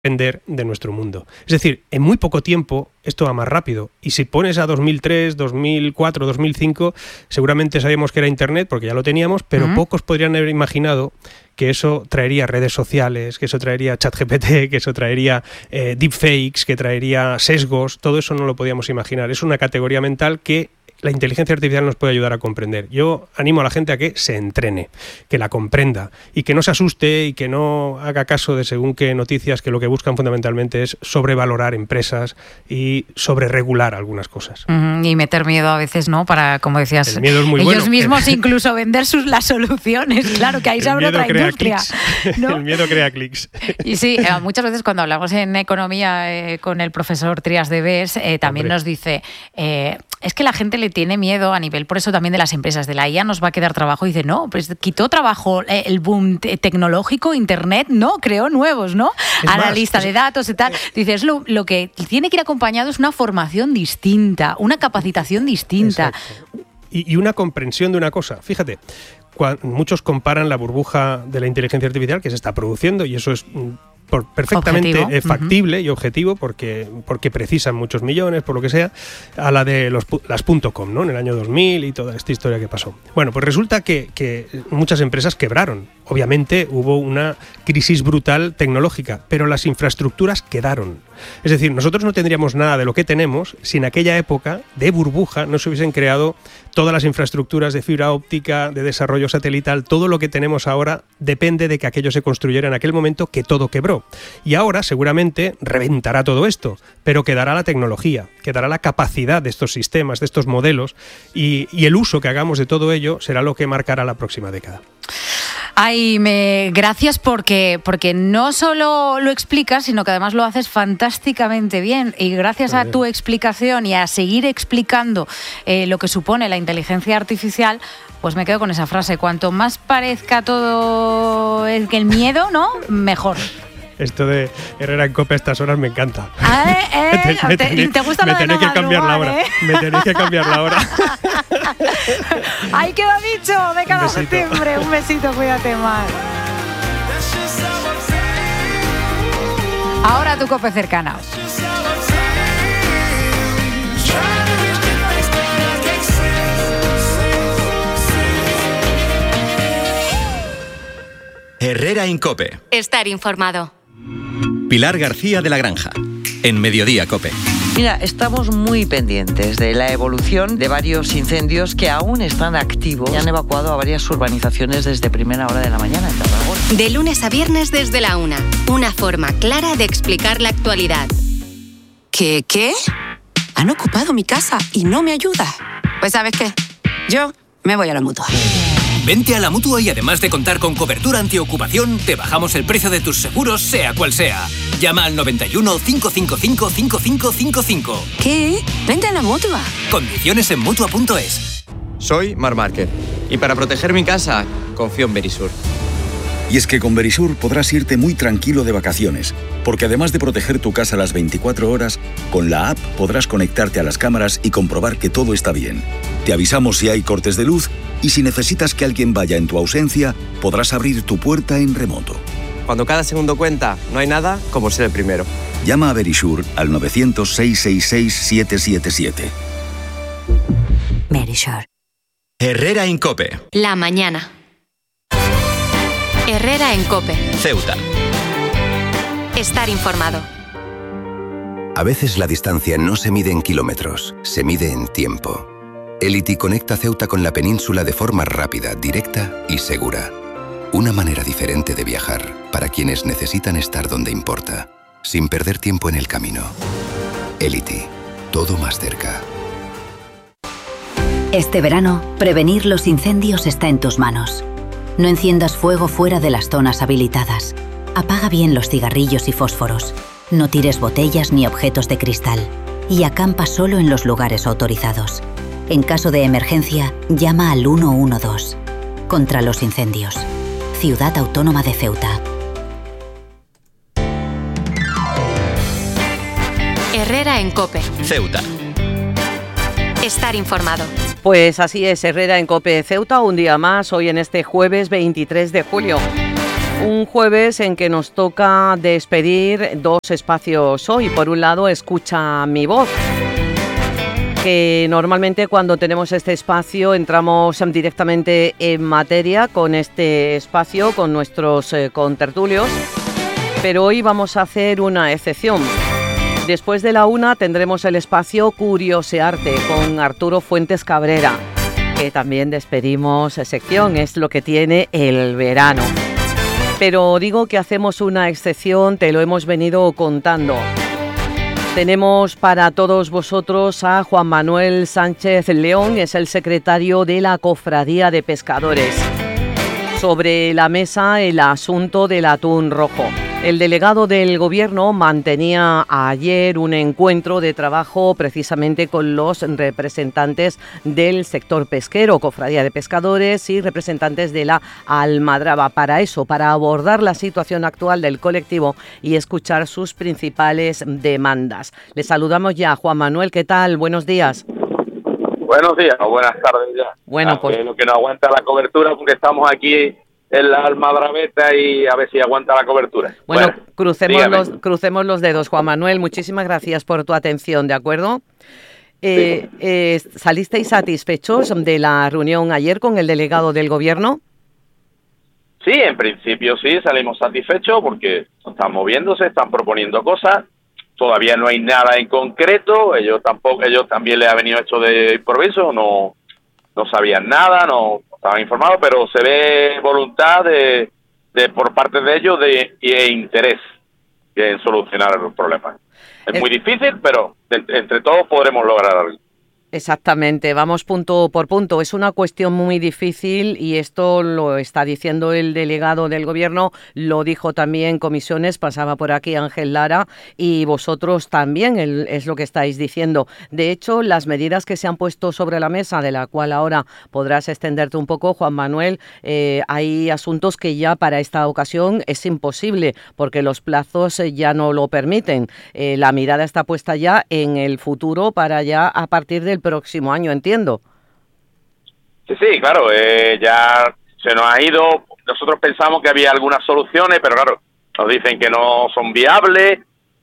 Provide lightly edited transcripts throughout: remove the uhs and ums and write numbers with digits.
de nuestro mundo. Es decir, en muy poco tiempo esto va más rápido. Y si pones a 2003, 2004, 2005, seguramente sabíamos que era Internet porque ya lo teníamos, pero pocos podrían haber imaginado que eso traería redes sociales, que eso traería ChatGPT, que eso traería deepfakes, que traería sesgos. Todo eso no lo podíamos imaginar. Es una categoría mental que la inteligencia artificial nos puede ayudar a comprender. Yo animo a la gente a que se entrene, que la comprenda y que no se asuste y que no haga caso de según qué noticias que lo que buscan fundamentalmente es sobrevalorar empresas y sobreregular algunas cosas. Y meter miedo a veces, ¿no? Para, como decías, el miedo es muy ellos bueno. mismos incluso vender las soluciones. Claro, que ahí se abre otra industria, ¿no? El miedo crea clics. Y sí, muchas veces cuando hablamos en economía con el profesor Trías de Bes, también nos dice... es que la gente le tiene miedo a nivel, por eso también de las empresas, de la IA nos va a quedar trabajo. Y dice, no, pues quitó trabajo el boom tecnológico, Internet, no, creó nuevos, ¿no? Analista de datos y tal. Dices, lo que tiene que ir acompañado es una formación distinta, una capacitación distinta. Y una comprensión de una cosa. Fíjate, muchos comparan la burbuja de la inteligencia artificial que se está produciendo, y eso es... perfectamente factible y objetivo porque precisan muchos millones, por lo que sea, a la de las .com, ¿no? En el año 2000 y toda esta historia que pasó. Bueno, pues resulta que muchas empresas quebraron. Obviamente hubo una crisis brutal tecnológica, pero las infraestructuras quedaron. Es decir, nosotros no tendríamos nada de lo que tenemos si en aquella época de burbuja no se hubiesen creado todas las infraestructuras de fibra óptica, de desarrollo satelital. Todo lo que tenemos ahora depende de que aquello se construyera en aquel momento que todo quebró. Y ahora seguramente reventará todo esto, pero quedará la tecnología, quedará la capacidad de estos sistemas, de estos modelos, y el uso que hagamos de todo ello será lo que marcará la próxima década. Ay, gracias porque no solo lo explicas, sino que además lo haces fantásticamente bien. Y gracias a tu explicación y a seguir explicando lo que supone la inteligencia artificial, pues me quedo con esa frase: cuanto más parezca todo que el miedo, ¿no? Mejor. Esto de Herrera en COPE a estas horas me encanta. ¿Te gusta lo de no madrugar, Me tenéis que cambiar la hora. ¡Ahí queda dicho! De cada septiembre. Un besito, cuídate más. Ahora tu COPE cercana. Herrera en COPE. Estar informado. Pilar García de la Granja, en Mediodía COPE. Mira, estamos muy pendientes de la evolución de varios incendios que aún están activos y han evacuado a varias urbanizaciones desde primera hora de la mañana en Tarragona. De lunes a viernes desde la 1. Una forma clara de explicar la actualidad. ¿Qué? Han ocupado mi casa y no me ayuda. Pues ¿sabes qué? Yo me voy a la Mutua. Vente a la Mutua y además de contar con cobertura antiocupación, te bajamos el precio de tus seguros, sea cual sea. Llama al 91 555 5555. ¿Qué? Vente a la Mutua. Condiciones en Mutua.es. Soy Marc Márquez y para proteger mi casa, confío en Verisur. Y es que con Verisur podrás irte muy tranquilo de vacaciones, porque además de proteger tu casa las 24 horas, con la app podrás conectarte a las cámaras y comprobar que todo está bien. Te avisamos si hay cortes de luz y si necesitas que alguien vaya en tu ausencia, podrás abrir tu puerta en remoto. Cuando cada segundo cuenta, no hay nada como ser el primero. Llama a Verisur al 900-666-777. Verisur. Herrera en COPE. La mañana. Herrera en COPE. Ceuta. Estar informado. A veces la distancia no se mide en kilómetros, se mide en tiempo. Elity conecta Ceuta con la península de forma rápida, directa y segura. Una manera diferente de viajar para quienes necesitan estar donde importa, sin perder tiempo en el camino. Elity, todo más cerca. Este verano, prevenir los incendios está en tus manos. No enciendas fuego fuera de las zonas habilitadas. Apaga bien los cigarrillos y fósforos. No tires botellas ni objetos de cristal. Y acampa solo en los lugares autorizados. En caso de emergencia, llama al 112. Contra los incendios. Ciudad Autónoma de Ceuta. Herrera en COPE. Ceuta. Estar informado. Pues así es, Herrera en COPE Ceuta, un día más, hoy en este jueves 23 de julio. Un jueves en que nos toca despedir dos espacios hoy. Por un lado, Escucha mi voz, que normalmente cuando tenemos este espacio entramos directamente en materia con este espacio, con nuestros contertulios, pero hoy vamos a hacer una excepción. Después de la 1 tendremos el espacio Curiosearte con Arturo Fuentes Cabrera, que también despedimos sección, es lo que tiene el verano. Pero digo que hacemos una excepción, te lo hemos venido contando. Tenemos para todos vosotros a Juan Manuel Sánchez León, es el secretario de la Cofradía de Pescadores. Sobre la mesa el asunto del atún rojo. El delegado del Gobierno mantenía ayer un encuentro de trabajo precisamente con los representantes del sector pesquero, Cofradía de Pescadores y representantes de la Almadraba. Para eso, para abordar la situación actual del colectivo y escuchar sus principales demandas. Le saludamos ya. Juan Manuel, ¿qué tal? Buenos días. Buenos días o buenas tardes ya. Bueno, pues lo que no aguanta la cobertura porque estamos aquí en la Almadraveta y a ver si aguanta la cobertura. Bueno, crucemos los dedos, Juan Manuel. Muchísimas gracias por tu atención, ¿de acuerdo? Sí. ¿Salisteis satisfechos de la reunión ayer con el delegado del Gobierno? Sí, en principio sí, salimos satisfechos porque están moviéndose, están proponiendo cosas. Todavía no hay nada en concreto. Ellos también les ha venido esto de improviso, no sabían nada, no estaban informados, pero se ve voluntad de por parte de ellos e interés en solucionar los problemas. Es muy difícil, pero entre todos podremos lograr algo. Exactamente, vamos punto por punto. Es una cuestión muy difícil y esto lo está diciendo el delegado del Gobierno, lo dijo también Comisiones, pasaba por aquí Ángel Lara y vosotros también es lo que estáis diciendo. De hecho, las medidas que se han puesto sobre la mesa, de la cual ahora podrás extenderte un poco, Juan Manuel, hay asuntos que ya para esta ocasión es imposible porque los plazos ya no lo permiten. La mirada está puesta ya en el futuro para ya a partir del próximo año, entiendo. Sí, claro, ya se nos ha ido. Nosotros pensamos que había algunas soluciones, pero claro, nos dicen que no son viables.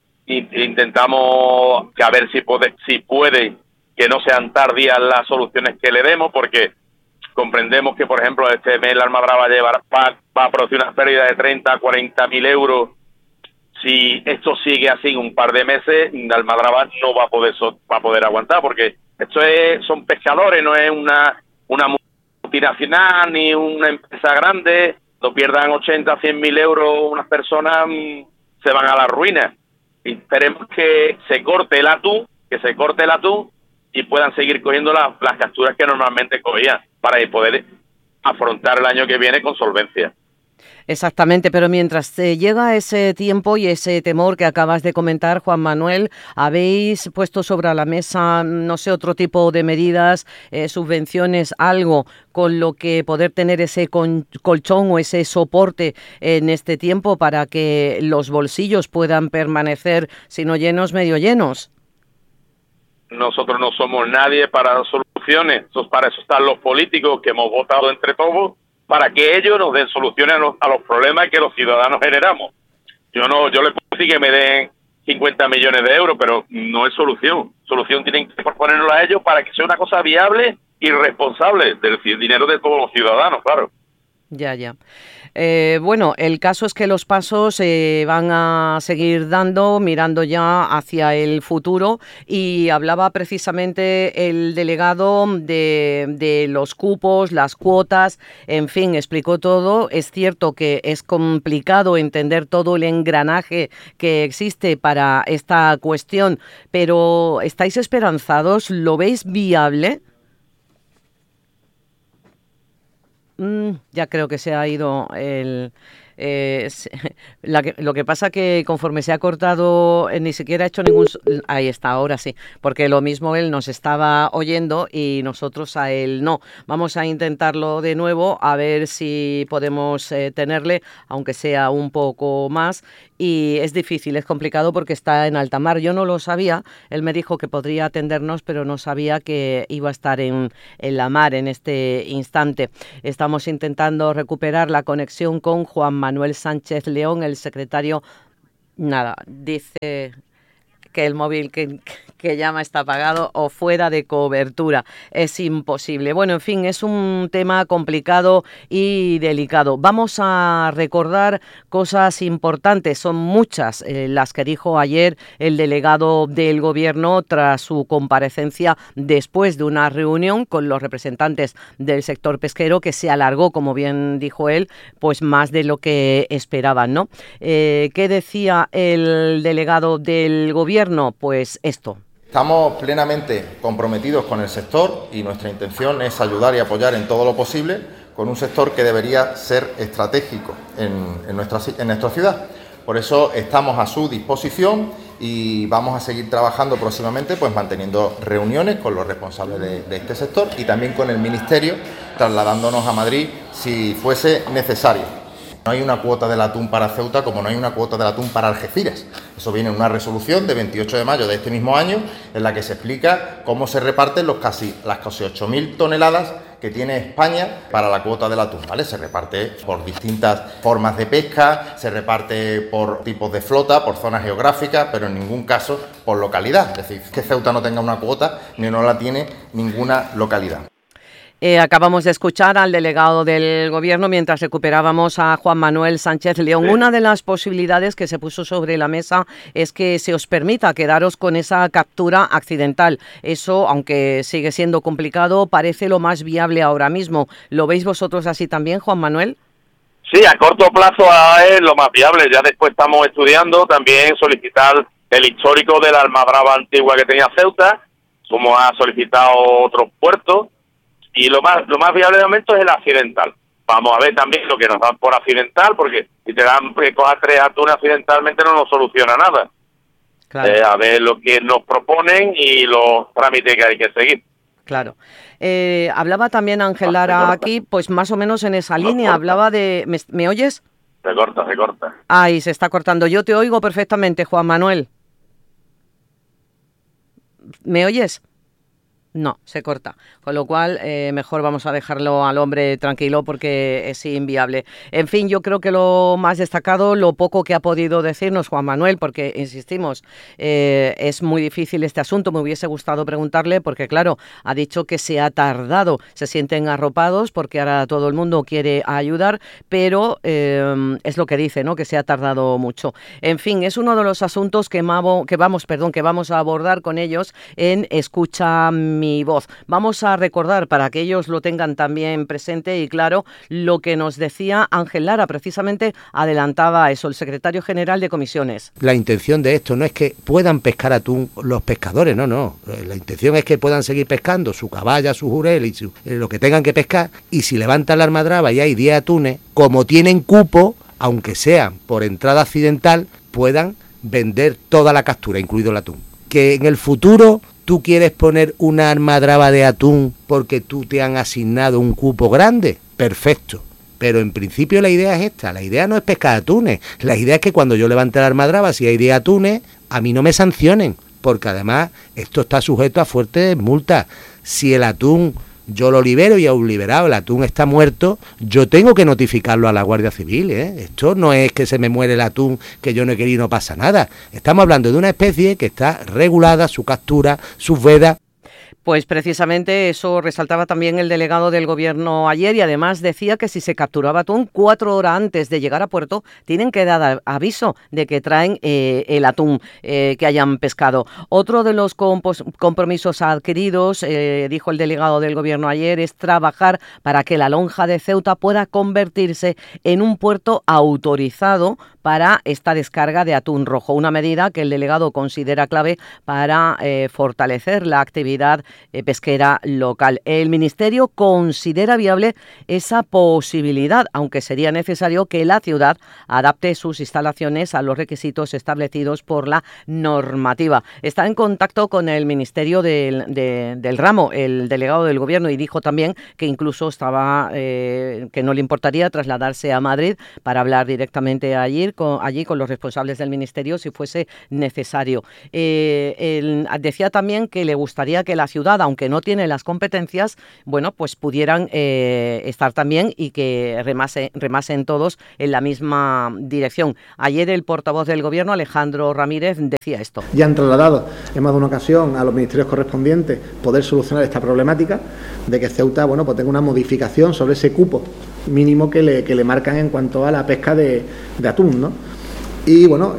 Intentamos que a ver si puede que no sean tardías las soluciones que le demos, porque comprendemos que, por ejemplo, este mes la Almadraba va a producir una pérdida de 30 a 40 mil euros. Si esto sigue así un par de meses, la Almadraba no va a poder aguantar, porque son pescadores, no es una multinacional ni una empresa grande. No pierdan 80 a 100 mil euros unas personas, se van a la ruina. Y esperemos que se corte el atún y puedan seguir cogiendo las capturas que normalmente cogían para poder afrontar el año que viene con solvencia. Exactamente, pero mientras llega ese tiempo y ese temor que acabas de comentar, Juan Manuel, ¿habéis puesto sobre la mesa, no sé, otro tipo de medidas, subvenciones, algo con lo que poder tener ese colchón o ese soporte en este tiempo para que los bolsillos puedan permanecer, si no llenos, medio llenos? Nosotros no somos nadie para soluciones, para eso están los políticos que hemos votado entre todos, para que ellos nos den soluciones a los problemas que los ciudadanos generamos. Yo les puedo decir que me den 50 millones de euros, pero no es solución. Solución tienen que proponerlo a ellos para que sea una cosa viable y responsable del dinero de todos los ciudadanos, claro. Ya. Bueno, el caso es que los pasos van a seguir dando, mirando ya hacia el futuro, y hablaba precisamente el delegado de los cupos, las cuotas, en fin, explicó todo. Es cierto que es complicado entender todo el engranaje que existe para esta cuestión, pero ¿estáis esperanzados? ¿Lo veis viable? Ya creo que se ha ido lo que pasa que conforme se ha cortado, ni siquiera ha hecho ningún... Ahí está, ahora sí, porque lo mismo él nos estaba oyendo y nosotros a él no. Vamos a intentarlo de nuevo, a ver si podemos tenerle, aunque sea un poco más. y es difícil, es complicado porque está en alta mar. Yo no lo sabía, él me dijo que podría atendernos, pero no sabía que iba a estar en la mar en este instante. Estamos intentando recuperar la conexión con Juan Manuel Sánchez León, el secretario. Nada, dice que el móvil que llama está apagado o fuera de cobertura. Es imposible. Bueno, en fin, es un tema complicado y delicado. Vamos a recordar cosas importantes. Son muchas las que dijo ayer el delegado del Gobierno tras su comparecencia después de una reunión con los representantes del sector pesquero que se alargó, como bien dijo él, pues más de lo que esperaban, ¿no? ¿Qué decía el delegado del Gobierno? Pues esto. Estamos plenamente comprometidos con el sector y nuestra intención es ayudar y apoyar en todo lo posible con un sector que debería ser estratégico en nuestra ciudad. Por eso estamos a su disposición y vamos a seguir trabajando próximamente, pues manteniendo reuniones con los responsables de este sector y también con el Ministerio, trasladándonos a Madrid si fuese necesario. No hay una cuota del atún para Ceuta como no hay una cuota del atún para Algeciras. Eso viene en una resolución de 28 de mayo de este mismo año en la que se explica cómo se reparten las casi 8.000 toneladas que tiene España para la cuota del atún, ¿vale? Se reparte por distintas formas de pesca, se reparte por tipos de flota, por zonas geográficas, pero en ningún caso por localidad. Es decir, que Ceuta no tenga una cuota ni no la tiene ninguna localidad. Acabamos de escuchar al delegado del Gobierno mientras recuperábamos a Juan Manuel Sánchez León. Sí. Una de las posibilidades que se puso sobre la mesa es que se os permita quedaros con esa captura accidental. Eso, aunque sigue siendo complicado, parece lo más viable ahora mismo. ¿Lo veis vosotros así también, Juan Manuel? Sí, a corto plazo es lo más viable. Ya después estamos estudiando también solicitar el histórico de la almadraba antigua que tenía Ceuta, como ha solicitado otros puertos. Y lo más viable de momento es el accidental. Vamos a ver también lo que nos dan por accidental, porque si te dan que cojas 3 atunes accidentalmente no nos soluciona nada. Claro. A ver lo que nos proponen y los trámites que hay que seguir. Claro. Hablaba también Ángel Lara aquí, pues más o menos en esa línea. Hablaba de... ¿Me oyes? Se corta. Ay, se está cortando. Yo te oigo perfectamente, Juan Manuel. ¿Me oyes? No, se corta. Con lo cual, mejor vamos a dejarlo al hombre tranquilo porque es inviable. En fin, yo creo que lo más destacado, lo poco que ha podido decirnos Juan Manuel, porque, insistimos, es muy difícil este asunto. Me hubiese gustado preguntarle porque, claro, ha dicho que se ha tardado. Se sienten arropados porque ahora todo el mundo quiere ayudar, pero es lo que dice, ¿no? Que se ha tardado mucho. En fin, es uno de los asuntos que vamos a abordar con ellos en Escucha mi voz. Vamos a recordar para que ellos lo tengan también presente y claro, lo que nos decía Ángel Lara, precisamente adelantaba eso, el secretario general de comisiones. La intención de esto no es que puedan pescar atún los pescadores, no. La intención es que puedan seguir pescando su caballa, su jurel y lo que tengan que pescar, y si levantan la almadraba y hay 10 atunes, como tienen cupo, aunque sean por entrada accidental, puedan vender toda la captura, incluido el atún. Que en el futuro tú quieres poner una almadraba de atún porque tú te han asignado un cupo grande, perfecto. Pero en principio la idea es esta, la idea no es pescar atunes, la idea es que cuando yo levante la almadraba, si hay 10 atunes, a mí no me sancionen, porque además esto está sujeto a fuertes multas. Si el atún yo lo libero y aún liberado el atún está muerto, yo tengo que notificarlo a la Guardia Civil, ¿eh? Esto no es que se me muere el atún, que yo no he querido y no pasa nada. Estamos hablando de una especie que está regulada, su captura, sus vedas. Pues precisamente eso resaltaba también el delegado del Gobierno ayer y además decía que si se capturaba atún 4 horas antes de llegar a puerto tienen que dar aviso de que traen el atún que hayan pescado. Otro de los compromisos adquiridos, dijo el delegado del Gobierno ayer, es trabajar para que la lonja de Ceuta pueda convertirse en un puerto autorizado para esta descarga de atún rojo, una medida que el delegado considera clave para fortalecer la actividad pesquera local. El Ministerio considera viable esa posibilidad, aunque sería necesario que la ciudad adapte sus instalaciones a los requisitos establecidos por la normativa. Está en contacto con el Ministerio del ramo, el delegado del Gobierno, y dijo también que incluso que no le importaría trasladarse a Madrid para hablar directamente allí allí con los responsables del ministerio si fuese necesario. Decía también que le gustaría que la ciudad, aunque no tiene las competencias, bueno, pues pudieran estar también y que remasen todos en la misma dirección. Ayer el portavoz del Gobierno, Alejandro Ramírez, decía esto. Ya han trasladado en más de una ocasión a los ministerios correspondientes poder solucionar esta problemática de que Ceuta, bueno, pues tenga una modificación sobre ese cupo mínimo que le marcan en cuanto a la pesca de atún, ¿no? Y bueno,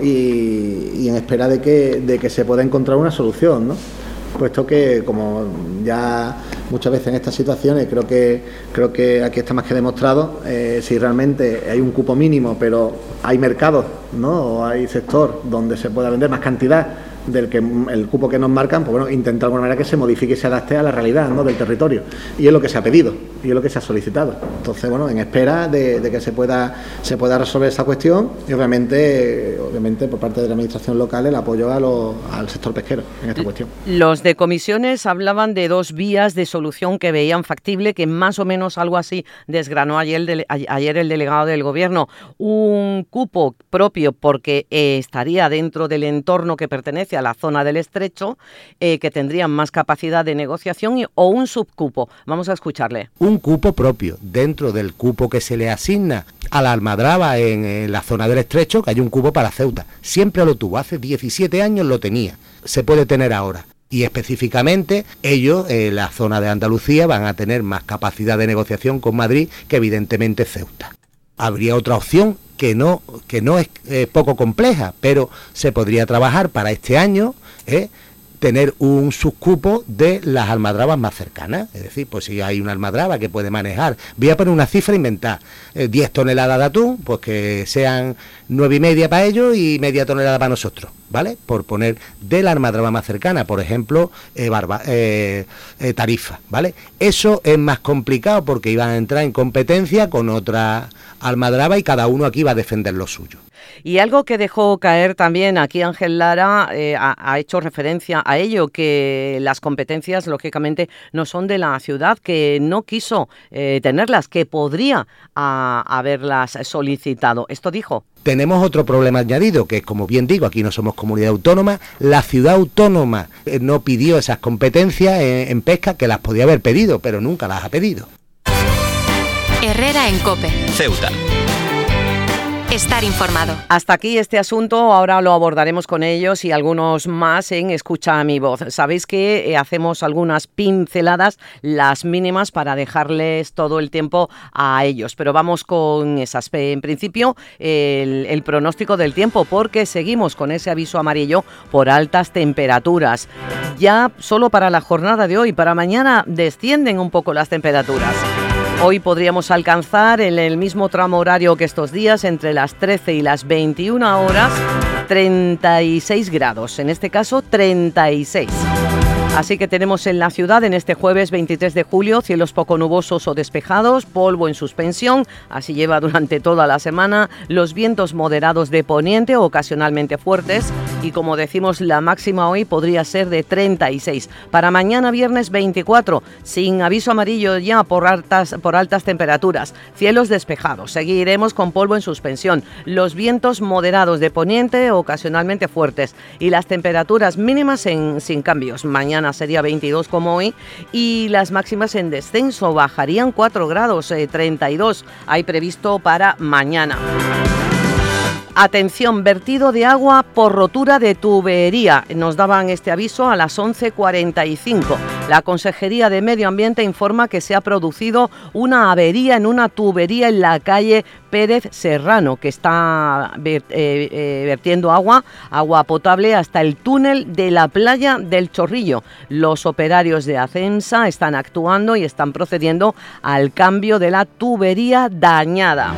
y en espera de que se pueda encontrar una solución, ¿no? Puesto que, como ya muchas veces en estas situaciones, creo que aquí está más que demostrado, si realmente hay un cupo mínimo, pero hay mercados, ¿no?, o hay sector donde se pueda vender más cantidad del que el cupo que nos marcan, pues bueno, intentar de alguna manera que se modifique y se adapte a la realidad, ¿no?, del territorio. Y es lo que se ha pedido, y es lo que se ha solicitado. Entonces, bueno, en espera de que se pueda resolver esa cuestión, y obviamente por parte de la administración local el apoyo al sector pesquero en esta cuestión. Los de comisiones hablaban de 2 vías de solución que veían factible, que más o menos algo así desgranó ayer el delegado del Gobierno. Un cupo propio porque estaría dentro del entorno que pertenece a la zona del estrecho, que tendrían más capacidad de negociación, o un subcupo. Vamos a escucharle. Un cupo propio dentro del cupo que se le asigna a la almadraba en la zona del estrecho, que hay un cupo para Ceuta. Siempre lo tuvo, hace 17 años lo tenía, se puede tener ahora. Y específicamente ellos, la zona de Andalucía, van a tener más capacidad de negociación con Madrid que evidentemente Ceuta. Habría otra opción que no es poco compleja, pero se podría trabajar para este año, tener un subcupo de las almadrabas más cercanas. Es decir, pues si hay una almadraba que puede manejar, voy a poner una cifra, inventar, 10 toneladas de atún, pues que sean 9,5 para ellos y media tonelada para nosotros, ¿vale? Por poner de la almadraba más cercana, por ejemplo, Tarifa, ¿vale? Eso es más complicado porque iban a entrar en competencia con otra almadraba y cada uno aquí va a defender lo suyo. Y algo que dejó caer también aquí Ángel Lara, ha hecho referencia a ello, que las competencias lógicamente no son de la ciudad, que no quiso tenerlas, que podría haberlas solicitado. Esto dijo. Tenemos otro problema añadido, que es, como bien digo, aquí no somos comunidad autónoma. La ciudad autónoma no pidió esas competencias en pesca, que las podía haber pedido, pero nunca las ha pedido. Herrera en COPE. Ceuta. Estar informado. Hasta aquí este asunto, ahora lo abordaremos con ellos y algunos más en Escucha mi voz. Sabéis que hacemos algunas pinceladas, las mínimas, para dejarles todo el tiempo a ellos, pero vamos con esas. En principio, el pronóstico del tiempo, porque seguimos con ese aviso amarillo por altas temperaturas. Ya solo para la jornada de hoy, para mañana descienden un poco las temperaturas. Hoy podríamos alcanzar en el mismo tramo horario que estos días, entre las 13 y las 21 horas, 36 grados, en este caso 36. Así que tenemos en la ciudad en este jueves 23 de julio cielos poco nubosos o despejados, polvo en suspensión, así lleva durante toda la semana, los vientos moderados de poniente ocasionalmente fuertes y, como decimos, la máxima hoy podría ser de 36. Para mañana viernes 24, sin aviso amarillo ya por altas temperaturas, cielos despejados, seguiremos con polvo en suspensión, los vientos moderados de poniente ocasionalmente fuertes y las temperaturas mínimas sin cambios. Mañana sería 22 como hoy y las máximas en descenso, bajarían 4 grados, 32 hay previsto para mañana. Atención, vertido de agua por rotura de tubería. Nos daban este aviso a las 11:45. La Consejería de Medio Ambiente informa que se ha producido una avería en una tubería en la calle Pérez Serrano, que está vertiendo agua potable hasta el túnel de la playa del Chorrillo. Los operarios de Acensa están actuando y están procediendo al cambio de la tubería dañada.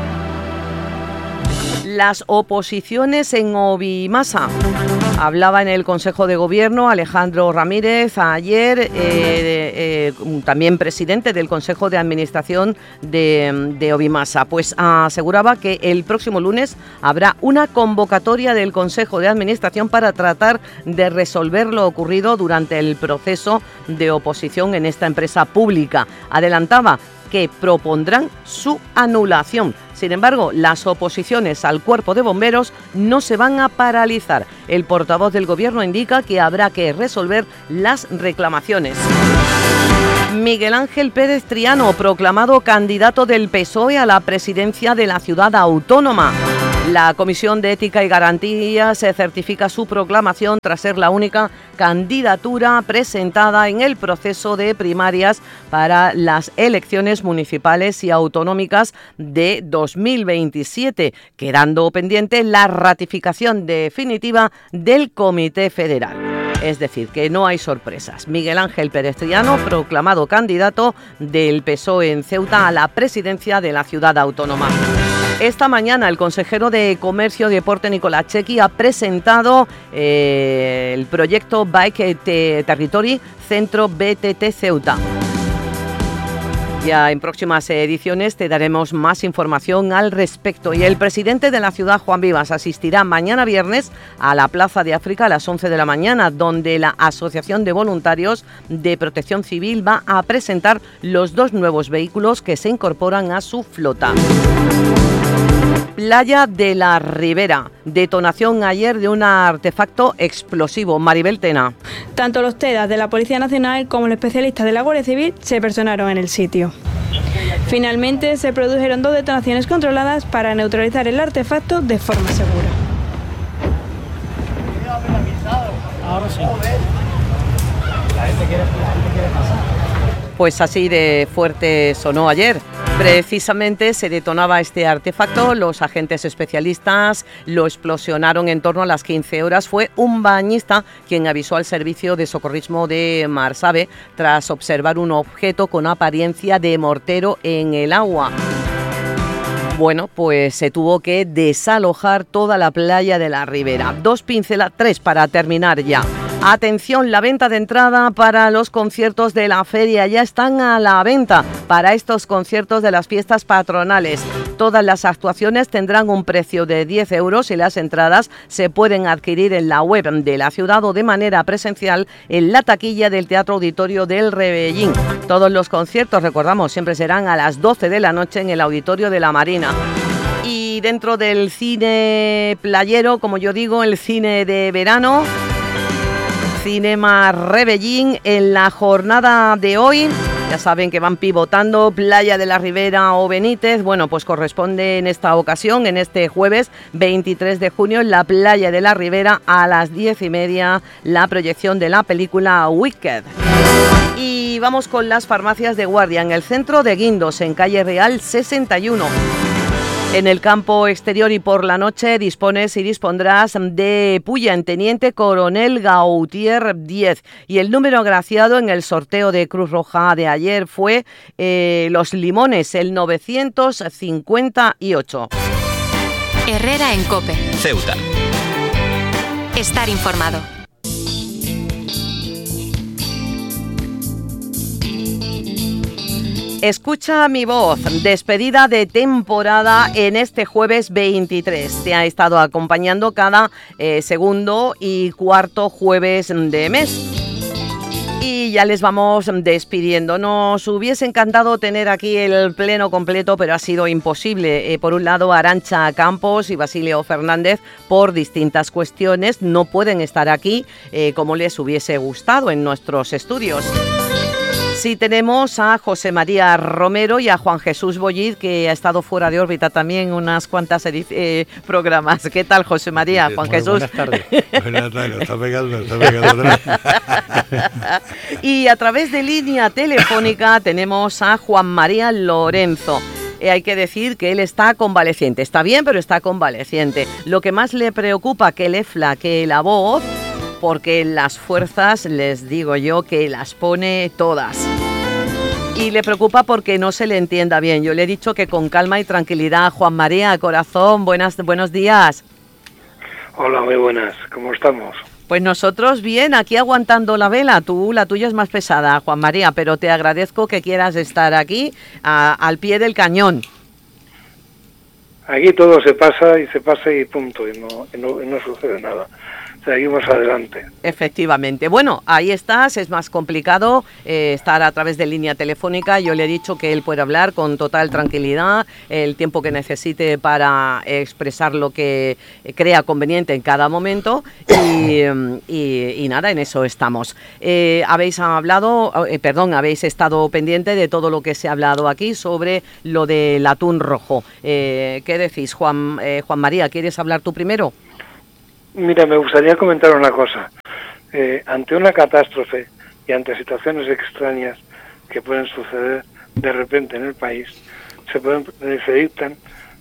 Las oposiciones en Obimasa. Hablaba en el Consejo de Gobierno Alejandro Ramírez ayer, también presidente del Consejo de Administración de Obimasa. Pues aseguraba que el próximo lunes habrá una convocatoria del Consejo de Administración para tratar de resolver lo ocurrido durante el proceso de oposición en esta empresa pública. Adelantaba que propondrán su anulación. Sin embargo, las oposiciones al Cuerpo de Bomberos no se van a paralizar. El portavoz del Gobierno indica que habrá que resolver las reclamaciones. Miguel Ángel Pérez Triano, proclamado candidato del PSOE a la presidencia de la ciudad autónoma. La Comisión de Ética y Garantías certifica su proclamación tras ser la única candidatura presentada en el proceso de primarias para las elecciones municipales y autonómicas de 2027, quedando pendiente la ratificación definitiva del Comité Federal. Es decir, que no hay sorpresas. Miguel Ángel Pérez Triano, proclamado candidato del PSOE en Ceuta a la presidencia de la ciudad autónoma. Esta mañana el consejero de Comercio y Deporte, Nicolás Chequi, ha presentado el proyecto Bike Territory Centro BTT Ceuta. Ya en próximas ediciones te daremos más información al respecto. Y el presidente de la ciudad, Juan Vivas, asistirá mañana viernes a la Plaza de África a las 11 de la mañana, donde la Asociación de Voluntarios de Protección Civil va a presentar los 2 nuevos vehículos que se incorporan a su flota. Playa de la Ribera. Detonación ayer de un artefacto explosivo. Maribel Tena. Tanto los TEDAS de la Policía Nacional como los especialistas de la Guardia Civil se personaron en el sitio. Finalmente se produjeron 2 detonaciones controladas para neutralizar el artefacto de forma segura. Ahora sí. La gente quiere pasar. Pues así de fuerte sonó ayer. Precisamente se detonaba este artefacto, los agentes especialistas lo explosionaron en torno a las 15 horas. Fue un bañista quien avisó al servicio de socorrismo de Marsave tras observar un objeto con apariencia de mortero en el agua. Bueno, pues se tuvo que desalojar toda la playa de la Ribera. 3 para terminar ya. Atención, la venta de entrada para los conciertos de la feria ya están a la venta para estos conciertos de las fiestas patronales. Todas las actuaciones tendrán un precio de 10 euros y las entradas se pueden adquirir en la web de la ciudad o de manera presencial en la taquilla del Teatro Auditorio del Rebellín. Todos los conciertos, recordamos, siempre serán a las 12 de la noche en el Auditorio de la Marina. Y dentro del cine playero, como yo digo, el cine de verano, Cinema Rebellín, en la jornada de hoy, ya saben que van pivotando Playa de la Ribera o Benítez. Bueno, pues corresponde en esta ocasión, en este jueves 23 de junio, en la Playa de la Ribera a las 10:30, la proyección de la película Wicked. Y vamos con las farmacias de guardia en el centro de Guindos, en calle Real 61. En el campo exterior y por la noche dispones y dispondrás de puya en Teniente Coronel Gautier 10. Y el número agraciado en el sorteo de Cruz Roja de ayer fue Los Limones, el 958. Herrera en COPE. Ceuta. Estar informado. Escucha mi voz, despedida de temporada en este jueves 23. Te ha estado acompañando cada segundo y cuarto jueves de mes. Y ya les vamos despidiendo. Nos hubiese encantado tener aquí el pleno completo, pero ha sido imposible. Por un lado, Arantxa Campos y Basilio Fernández, por distintas cuestiones, no pueden estar aquí como les hubiese gustado en nuestros estudios. Sí tenemos a José María Romero y a Juan Jesús Bollid, que ha estado fuera de órbita también unas cuantas programas. ¿Qué tal, José María? Juan Jesús. Buenas tardes. Buenas tardes, está pegando atrás. Y a través de línea telefónica tenemos a Juan María Lorenzo. Hay que decir que él está convaleciente. Está bien, pero está convaleciente. Lo que más le preocupa que le flaquee la voz, porque las fuerzas, les digo yo, que las pone todas. Y le preocupa porque no se le entienda bien. Yo le he dicho que con calma y tranquilidad. Juan María, corazón, buenos días. Hola, muy buenas. ¿Cómo estamos? Pues nosotros bien, aquí aguantando la vela. La tuya es más pesada, Juan María, pero te agradezco que quieras estar aquí al pie del cañón. Aquí todo se pasa y punto, y no sucede nada. seguimos adelante. Efectivamente. Bueno, ahí estás, es más complicado estar a través de línea telefónica. Yo le he dicho que él puede hablar con total tranquilidad, el tiempo que necesite para expresar lo que crea conveniente en cada momento y nada, en eso estamos. Habéis estado pendiente de todo lo que se ha hablado aquí sobre lo del atún rojo. ¿Qué decís, Juan María? ¿Quieres hablar tú primero? Mira, me gustaría comentar una cosa. Ante una catástrofe y ante situaciones extrañas que pueden suceder de repente en el país, se dictan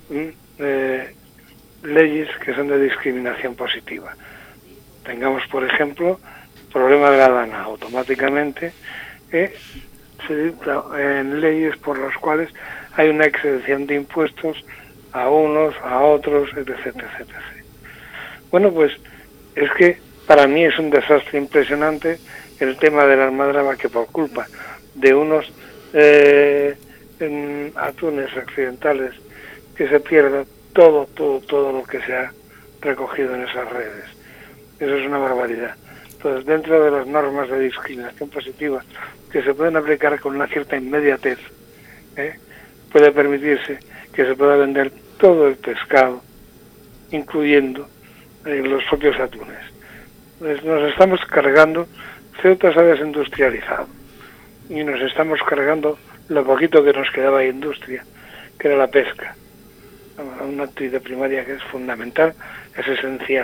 leyes que son de discriminación positiva. Tengamos, por ejemplo, problema de la dana, automáticamente se dicta en leyes por las cuales hay una exención de impuestos a unos, a otros, etc. Bueno, pues es que para mí es un desastre impresionante el tema de la almadraba, que por culpa de unos atunes accidentales que se pierda todo lo que se ha recogido en esas redes. Eso es una barbaridad. Entonces, dentro de las normas de discriminación positiva que se pueden aplicar con una cierta inmediatez, puede permitirse que se pueda vender todo el pescado, incluyendo los propios atunes. Nos estamos cargando, Ceuta se ha desindustrializado y nos estamos cargando lo poquito que nos quedaba de industria, que era la pesca, una actividad primaria que es fundamental, es esencial.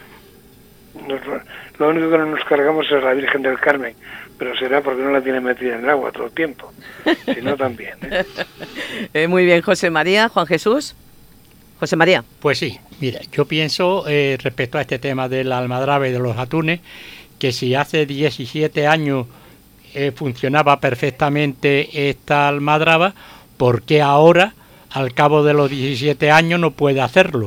Lo único que no nos cargamos es la Virgen del Carmen, pero será porque no la tiene metida en el agua todo el tiempo, si no también. Muy bien, José María. Juan Jesús. José María. Pues sí, mira, yo pienso respecto a este tema de la almadraba y de los atunes, que si hace 17 años funcionaba perfectamente esta almadraba, ¿por qué ahora, al cabo de los 17 años, no puede hacerlo?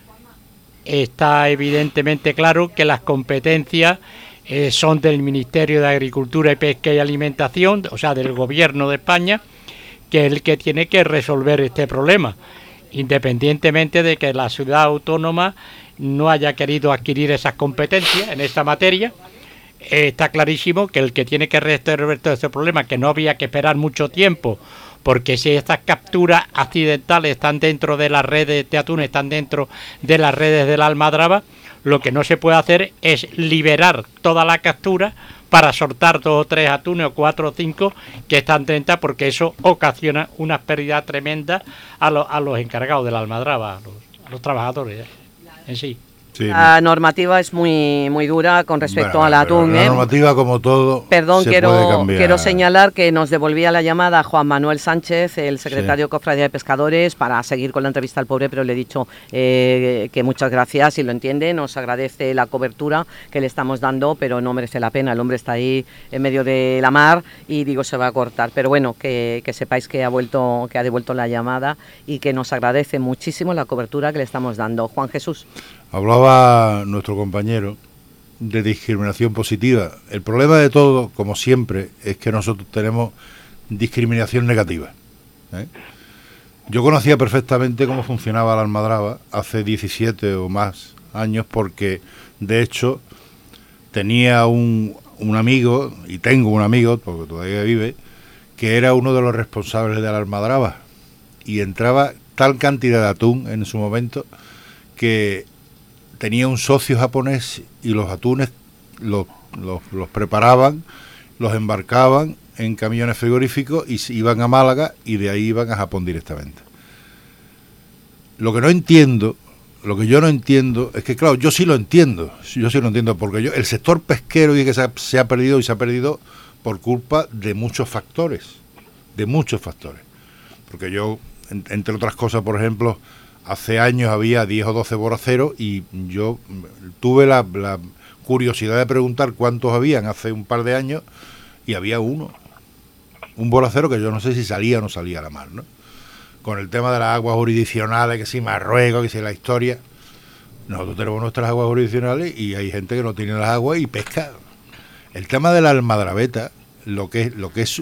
Está evidentemente claro que las competencias son del Ministerio de Agricultura y Pesca y Alimentación, o sea, del Gobierno de España, que es el que tiene que resolver este problema, independientemente de que la ciudad autónoma no haya querido adquirir esas competencias en esta materia. Está clarísimo que el que tiene que resolver todo este problema, que no había que esperar mucho tiempo, porque si estas capturas accidentales están dentro de las redes de atún, están dentro de las redes de la almadraba, lo que no se puede hacer es liberar toda la captura para soltar 2 o 3 atunes o 4 o 5 que están dentro, porque eso ocasiona una pérdida tremenda a los encargados de la almadraba, a los trabajadores en sí. Sí. La normativa es muy dura con respecto al atún. La normativa, como todo, perdón, puede cambiar. Quiero señalar que nos devolvía la llamada Juan Manuel Sánchez, el secretario de Cofradía de Pescadores, para seguir con la entrevista al pobre, pero le he dicho que muchas gracias, y lo entiende, nos agradece la cobertura que le estamos dando, pero no merece la pena. El hombre está ahí en medio de la mar y digo, se va a cortar. Pero bueno, que sepáis que ha devuelto la llamada y que nos agradece muchísimo la cobertura que le estamos dando. Juan Jesús. Hablaba nuestro compañero de discriminación positiva. El problema de todo, como siempre, es que nosotros tenemos discriminación negativa. Yo conocía perfectamente cómo funcionaba la almadraba hace 17 o más años, porque de hecho tenía un amigo, y tengo un amigo, porque todavía vive, que era uno de los responsables de la almadraba, y entraba tal cantidad de atún en su momento que tenía un socio japonés y los atunes los preparaban, los embarcaban en camiones frigoríficos y iban a Málaga y de ahí iban a Japón directamente. Lo que yo no entiendo es que, claro, yo sí lo entiendo porque el sector pesquero dice que se ha perdido por culpa de muchos factores, porque yo, entre otras cosas, por ejemplo, hace años había 10 o 12 boraceros y yo tuve la curiosidad de preguntar cuántos habían hace un par de años y había un boracero que yo no sé si salía o no salía a la mar, ¿no? Con el tema de las aguas jurisdiccionales, que si Marruecos, que si la historia. Nosotros tenemos nuestras aguas jurisdiccionales y hay gente que no tiene las aguas y pesca. El tema de la almadraveta, lo que es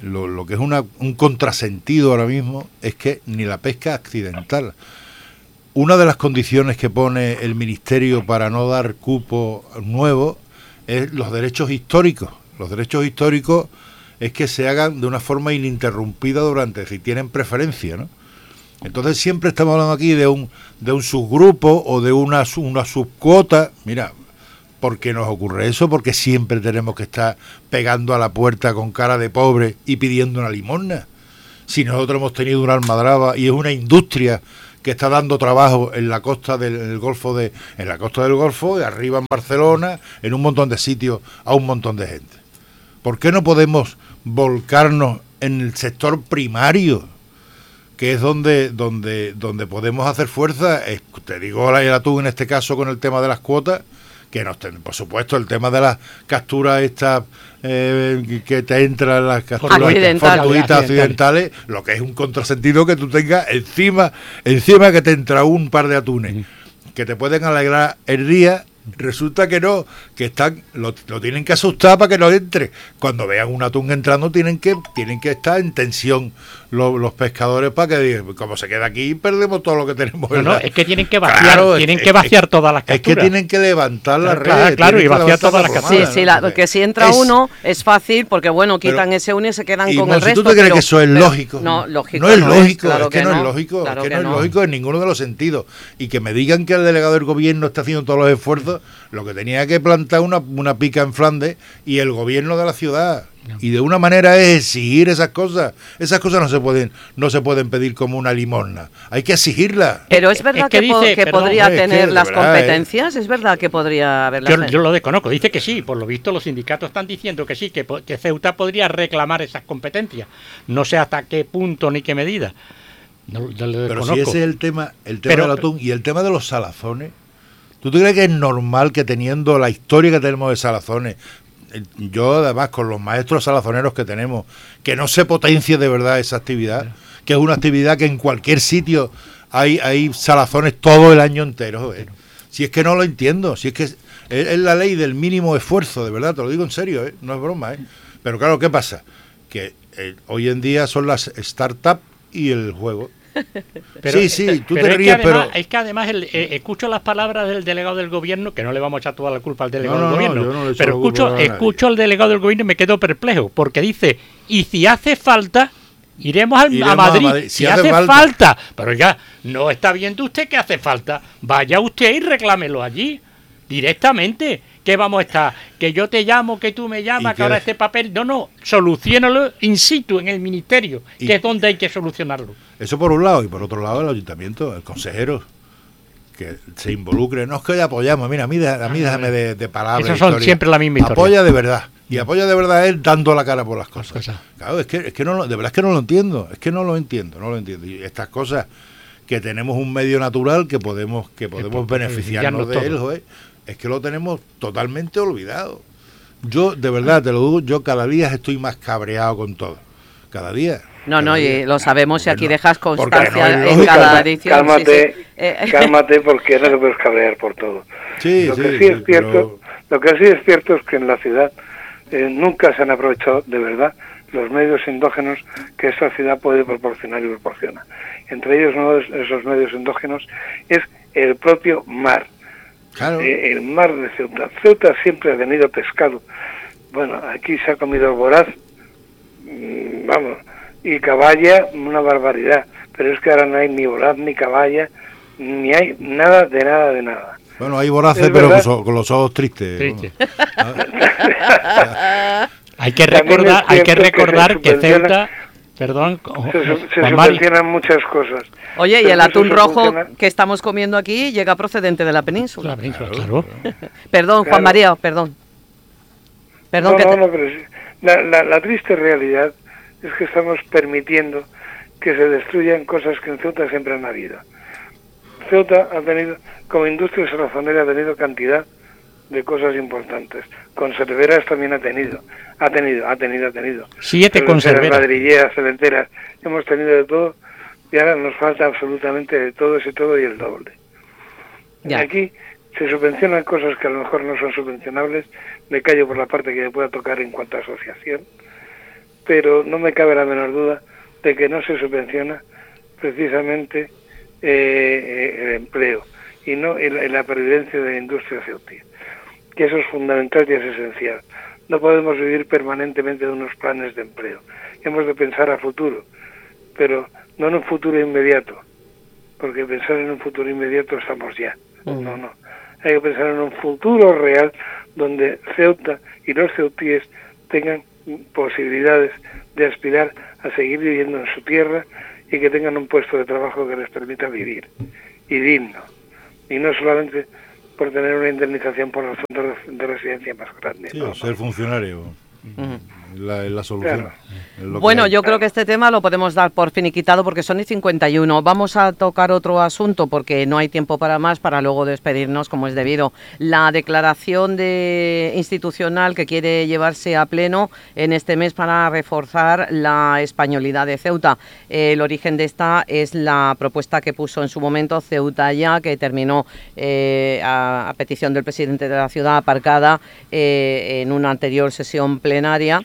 un contrasentido ahora mismo es que ni la pesca accidental. una de las condiciones que pone el Ministerio para no dar cupo nuevo es los derechos históricos. Los derechos históricos es que se hagan de una forma ininterrumpida si tienen preferencia, ¿no? Entonces siempre estamos hablando aquí de un subgrupo o de una subcuota. Mira, ¿por qué nos ocurre eso? Porque siempre tenemos que estar pegando a la puerta con cara de pobre y pidiendo una limosna. Si nosotros hemos tenido una almadraba y es una industria que está dando trabajo en la costa del Golfo de arriba en Barcelona, en un montón de sitios, a un montón de gente. ¿Por qué no podemos volcarnos en el sector primario, que es donde podemos hacer fuerza? Te digo el atún en este caso con el tema de las cuotas, que por supuesto el tema de las capturas estas que te entran las capturas fortuitas accidentales, lo que es un contrasentido que tú tengas encima que te entra un par de atunes que te pueden alegrar el día. Resulta que no, que lo tienen que asustar para que no entre. Cuando vean un atún entrando tienen que estar en tensión los pescadores para que digan, como se queda aquí perdemos todo lo que tenemos. No, es que tienen que vaciar, todas las capturas. Es que tienen que levantar las redes. Claro, y vaciar todas las capturas. Sí, porque si entra uno es fácil, porque quitan ese uno y se quedan con el resto. Si tú te crees que eso es lógico. No, lógico. No es lógico, es que no es lógico. Es que no es lógico en ninguno de los sentidos. Y que me digan que el delegado del gobierno está haciendo todos los esfuerzos, lo que tenía que plantar una pica en Flandes y el gobierno de la ciudad. Y de una manera es exigir esas cosas. Esas cosas no se pueden pedir como una limosna. Hay que exigirlas. Pero es verdad que podría tener las competencias. Es verdad que podría haberlas. Yo lo desconozco. Dice que sí. Por lo visto los sindicatos están diciendo que sí, que Ceuta podría reclamar esas competencias. No sé hasta qué punto ni qué medida. Pero si ese es el tema del atún y el tema de los salazones. ¿Tú te crees que es normal que teniendo la historia que tenemos de salazones, yo además con los maestros salazoneros que tenemos, que no se potencie de verdad esa actividad, que es una actividad que en cualquier sitio hay salazones todo el año entero? Si es que no lo entiendo, si es que es la ley del mínimo esfuerzo, de verdad, te lo digo en serio, no es broma. Pero claro, ¿qué pasa? Que hoy en día son las startups y el juego. Pero, sí, tú te ríes, es que además escucho las palabras del delegado del gobierno, que no le vamos a echar toda la culpa al delegado del gobierno, pero escucho al delegado del gobierno y me quedo perplejo, porque dice, y si hace falta, iremos a Madrid, si hace falta. Pero ya, no está viendo usted que hace falta, vaya usted y reclámelo allí, directamente. ¿Qué vamos a estar? Que yo te llamo, que tú me llamas, que ahora este papel... No, soluciónalo in situ, en el ministerio, que es donde hay que solucionarlo. Eso por un lado, y por otro lado el ayuntamiento, el consejero, que se involucre. No es que le apoyamos, mira, a mí déjame de palabras. Esas son siempre la misma historia. Apoya de verdad, y apoya de verdad es dando la cara por las cosas. Claro, es que no, de verdad es que no lo entiendo, no lo entiendo. Y estas cosas, que tenemos un medio natural que podemos beneficiarnos de él, es que lo tenemos totalmente olvidado. Yo, de verdad, te lo digo, yo cada día estoy más cabreado con todo. Cada día. Y lo sabemos, y aquí dejas constancia en cada edición. Cálmate, porque no te puedes cabrear por todo. Lo que sí es cierto es que en la ciudad nunca se han aprovechado de verdad los medios endógenos que esta ciudad puede proporcionar y proporciona. Entre ellos, uno de esos medios endógenos es el propio mar. Claro. El mar de Ceuta. Ceuta siempre ha tenido pescado. Bueno, aquí se ha comido voraz, y caballa, una barbaridad. Pero es que ahora no hay ni voraz, ni caballa, ni hay nada de nada. Bueno, hay voraces, pero con los ojos tristes. Hay que recordar que Ceuta... Perdón, se subvencionan muchas cosas. Oye, y el atún rojo que estamos comiendo aquí llega procedente de la península. Claro. Perdón, Juan María, perdón. Pero la triste realidad es que estamos permitiendo que se destruyan cosas que en Ceuta siempre han habido. Ceuta ha tenido, como industria salazonera, ha tenido cantidad de cosas importantes. Conserveras también ha tenido. 7 conserveras. Ladrilleras, cementeras, hemos tenido de todo, y ahora nos falta absolutamente de todo ese todo y el doble. Aquí se subvencionan cosas que a lo mejor no son subvencionables, me callo por la parte que me pueda tocar en cuanto a asociación, pero no me cabe la menor duda de que no se subvenciona precisamente el empleo y no en la pervivencia de la industria ceutí. Que eso es fundamental y es esencial. No podemos vivir permanentemente de unos planes de empleo. Hemos de pensar a futuro, pero no en un futuro inmediato, porque pensar en un futuro inmediato estamos ya. No. Hay que pensar en un futuro real donde Ceuta y los ceutíes tengan posibilidades de aspirar a seguir viviendo en su tierra y que tengan un puesto de trabajo que les permita vivir, y digno, y no solamente por tener una indemnización por razón de residencia más grande. Sí, o ser funcionario. La solución. Claro. Bueno, yo creo que este tema lo podemos dar por finiquitado porque son y 51. Vamos a tocar otro asunto porque no hay tiempo para más, para luego despedirnos como es debido. La declaración institucional que quiere llevarse a pleno en este mes para reforzar la españolidad de Ceuta. El origen de esta es la propuesta que puso en su momento Ceuta Ya, que terminó a petición del presidente de la ciudad aparcada en una anterior sesión plenaria.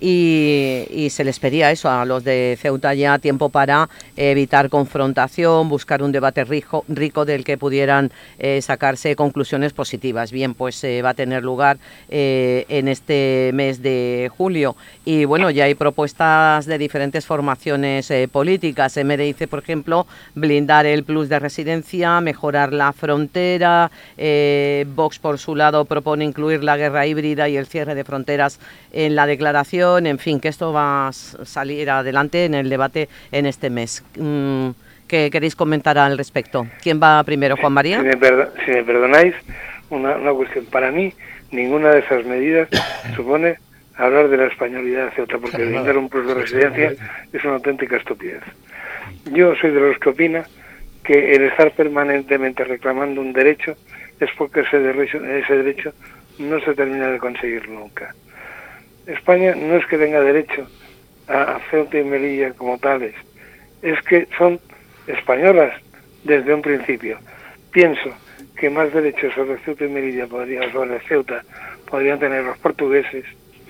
Y se les pedía eso a los de Ceuta Ya, tiempo para evitar confrontación, buscar un debate rico del que pudieran sacarse conclusiones positivas. Bien, pues va a tener lugar en este mes de julio y bueno, ya hay propuestas de diferentes formaciones políticas. MD dice, por ejemplo, blindar el plus de residencia, mejorar la frontera. Vox, por su lado, propone incluir la guerra híbrida y el cierre de fronteras en la declaración. En fin, que esto va a salir adelante en el debate en este mes. ¿Qué queréis comentar al respecto? ¿Quién va primero, Juan María? Si me perdonáis, una cuestión. Para mí, ninguna de esas medidas supone hablar de la españolidad de Ceuta, porque brindar un plus de residencia es una auténtica estupidez. Yo soy de los que opina que el estar permanentemente reclamando un derecho es porque ese derecho no se termina de conseguir nunca. España no es que tenga derecho a Ceuta y Melilla como tales, es que son españolas desde un principio. Pienso que más derechos sobre Ceuta y Melilla sobre Ceuta podrían tener los portugueses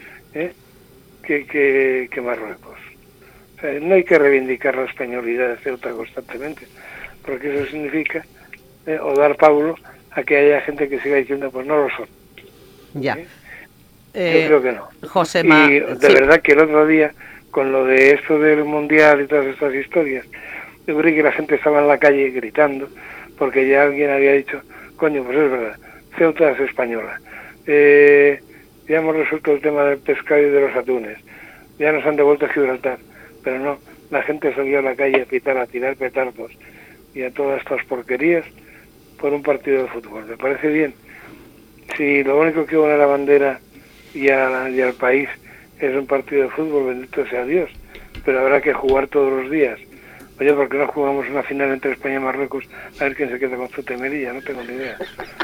que Marruecos. O sea, no hay que reivindicar la españolidad de Ceuta constantemente, porque eso significa o dar pábulo a que haya gente que siga diciendo pues no lo son. Ya. Yo creo que no. Josema, y de verdad que el otro día, con lo de esto del Mundial y todas estas historias, yo creí que la gente estaba en la calle gritando, porque ya alguien había dicho, coño, pues es verdad, Ceuta es española. Ya hemos resuelto el tema del pescado y de los atunes. Ya nos han devuelto a Gibraltar. Pero no, la gente salió a la calle a pitar, a tirar petardos y a todas estas porquerías por un partido de fútbol. Me parece bien. Si lo único que une a la bandera y al país es un partido de fútbol, bendito sea Dios, pero habrá que jugar todos los días. Oye, ¿por qué no jugamos una final entre España y Marruecos a ver quién se queda con Ceuta y Melilla? No tengo ni idea.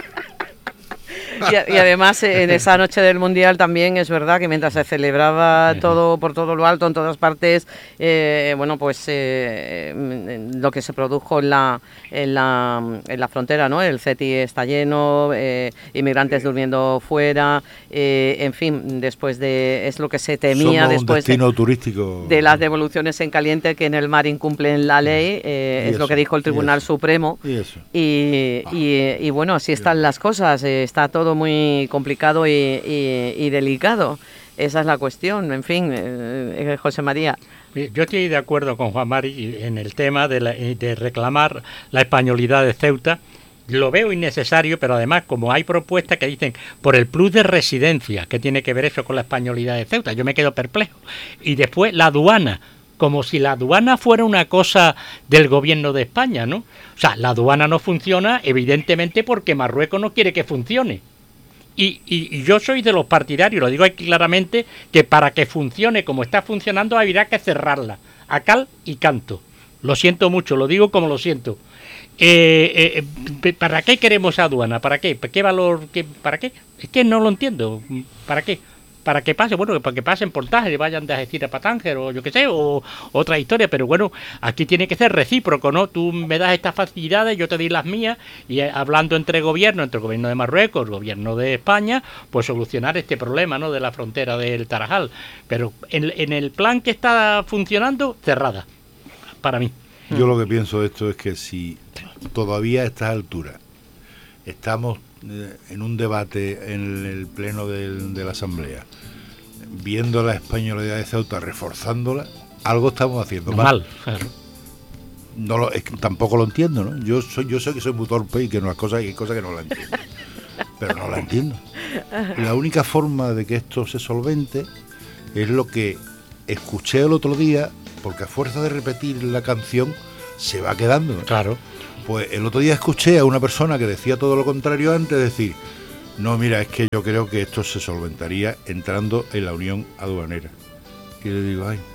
Y además en esa noche del Mundial también es verdad que mientras se celebraba todo por todo lo alto en todas partes, lo que se produjo en la frontera, ¿no? El CETI está lleno, inmigrantes durmiendo fuera, en fin, después de es lo que se temía. Somos después un destino turístico de las devoluciones en caliente, que en el mar incumplen la ley, es lo que dijo el Tribunal Supremo. Y bueno, así están las cosas, está todo muy complicado y delicado. Esa es la cuestión, en fin, José María. Yo estoy de acuerdo con Juan Mari en el tema de reclamar la españolidad de Ceuta. Lo veo innecesario, pero además, como hay propuestas que dicen por el plus de residencia, ¿qué tiene que ver eso con la españolidad de Ceuta? Yo me quedo perplejo. Y después la aduana, como si la aduana fuera una cosa del gobierno de España, ¿no? O sea, la aduana no funciona, evidentemente, porque Marruecos no quiere que funcione. Y yo soy de los partidarios, lo digo aquí claramente, que para que funcione como está funcionando habría que cerrarla, a cal y canto. Lo siento mucho, lo digo como lo siento. ¿Para qué queremos aduana? ¿Para qué? ¿Qué valor? ¿Para qué? Es que no lo entiendo. ¿Para qué? Para que pase, bueno, para que pasen por Tánger y vayan de Algeciras para Tánger o yo qué sé, o otra historia, pero bueno, aquí tiene que ser recíproco, ¿no? Tú me das estas facilidades, yo te doy las mías, y hablando entre el gobierno de Marruecos, el gobierno de España, pues solucionar este problema, ¿no? De la frontera del Tarajal. Pero en el plan que está funcionando, cerrada, para mí. Yo lo que pienso de esto es que si todavía a estas alturas estamos en un debate en el pleno de la Asamblea, viendo la españolidad de Ceuta, reforzándola, algo estamos haciendo mal. No tampoco lo entiendo, ¿no? Yo sé que soy muy torpe y que hay cosas que no la entiendo, pero no la entiendo. La única forma de que esto se solvente es lo que escuché el otro día, porque a fuerza de repetir la canción se va quedando, ¿no? Claro. Pues el otro día escuché a una persona que decía todo lo contrario antes, decir, no, mira, es que yo creo que esto se solventaría entrando en la Unión Aduanera. Y le digo, ay,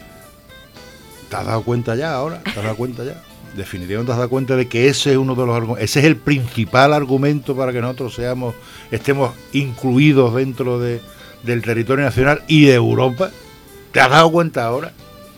¿te has dado cuenta ya ahora? ¿Te has dado cuenta ya? Definitivamente te has dado cuenta de que ese es uno de los argumentos, ese es el principal argumento para que nosotros estemos incluidos dentro del territorio nacional y de Europa. ¿Te has dado cuenta ahora?